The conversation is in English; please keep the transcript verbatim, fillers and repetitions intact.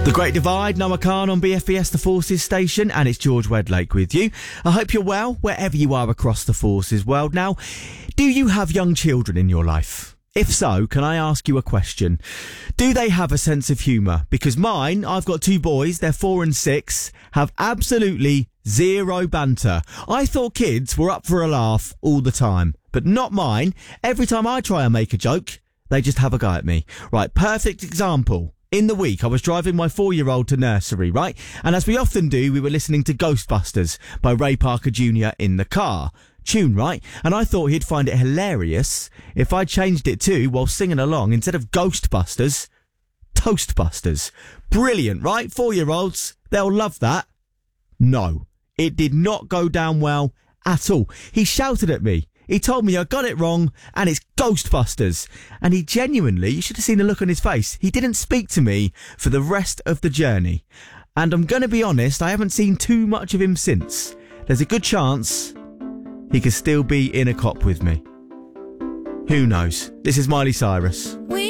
The Great Divide, Noah Khan on B F B S The Forces station, and it's George Wedlake with you. I hope you're well, wherever you are across the Forces world. Now, do you have young children in your life? If so, can I ask you a question? Do they have a sense of humour? Because mine, I've got two boys, they're four and six, have absolutely zero banter. I thought kids were up for a laugh all the time, but not mine. Every time I try and make a joke, they just have a go at me. Right, perfect example. In the week, I was driving my four-year-old to nursery, right? And as we often do, we were listening to Ghostbusters by Ray Parker Junior in the car. Tune, right? And I thought he'd find it hilarious if I changed it to, while singing along, instead of Ghostbusters, Toastbusters. Brilliant, right? Four-year-olds, they'll love that. No, it did not go down well at all. He shouted at me. He told me I got it wrong and it's Ghostbusters. And he genuinely, you should have seen the look on his face, he didn't speak to me for the rest of the journey. And I'm going to be honest, I haven't seen too much of him since. There's a good chance he could still be in a cop with me. Who knows? This is Miley Cyrus. We